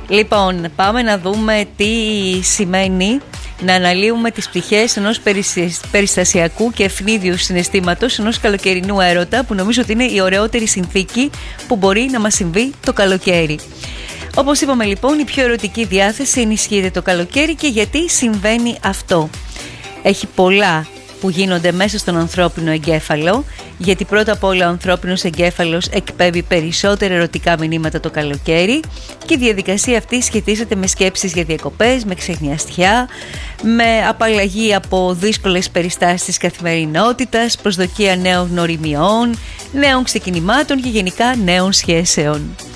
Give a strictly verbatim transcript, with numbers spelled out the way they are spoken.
Λοιπόν, πάμε να δούμε τι σημαίνει να αναλύουμε τις πτυχές ενός περιστασιακού και ευνίδιου συναισθήματος ενός καλοκαιρινού έρωτα, που νομίζω ότι είναι η ωραιότερη συνθήκη που μπορεί να μας συμβεί το καλοκαίρι. Όπως είπαμε λοιπόν, η πιο ερωτική διάθεση ενισχύεται το καλοκαίρι. Και γιατί συμβαίνει αυτό? Έχει πολλά που γίνονται μέσα στον ανθρώπινο εγκέφαλο, γιατί πρώτα απ' όλα ο ανθρώπινος εγκέφαλος εκπέμπει περισσότερα ερωτικά μηνύματα το καλοκαίρι, και η διαδικασία αυτή σχετίζεται με σκέψεις για διακοπές, με ξεχνιαστιά, με απαλλαγή από δύσκολες περιστάσεις της καθημερινότητας, προσδοκία νέων γνωριμιών, νέων ξεκινημάτων και γενικά νέων σχέσεων.